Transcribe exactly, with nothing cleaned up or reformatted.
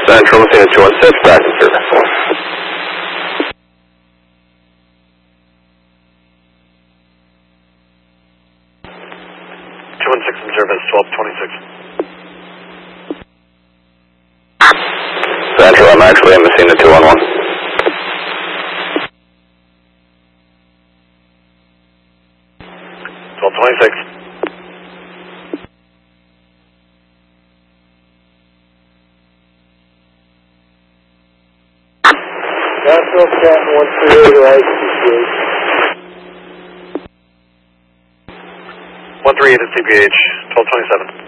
Central, Messina two one six, back in service. two one six in service, twelve twenty-six. Central, I'm actually in Messina two one one. twelve twenty-six. National Cat one three eight or I C P H. one three eight at C P H, twelve twenty-seven.